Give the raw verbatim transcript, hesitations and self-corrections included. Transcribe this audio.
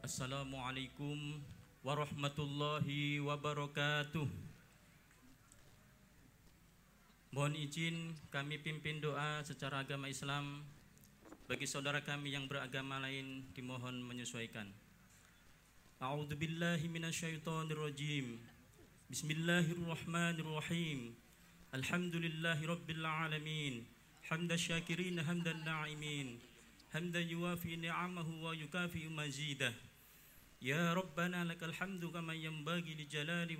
Assalamualaikum warahmatullahi wabarakatuh. Mohon izin kami pimpin doa secara agama Islam. Bagi saudara kami yang beragama lain dimohon menyesuaikan. A'udzubillahi minasyaitonirrajim. Bismillahirrahmanirrahim. Alhamdulillahi rabbil alamin. Hamdan syakirin hamdan na'imin. Hamdan yuwafi ni'amahu wa yukafi mazidah. Ya Rabbana lakal hamdu kama yanbaghi li jalali